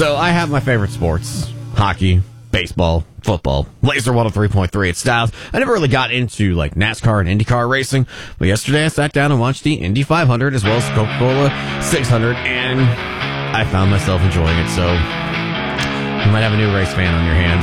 So I have my favorite sports: hockey, baseball, football. Laser 103.3 at Styles. I never really got into like NASCAR and IndyCar racing, but yesterday I sat down and watched the Indy 500 as well as Coca-Cola 600, and I found myself enjoying it. So you might have a new race fan on your hands.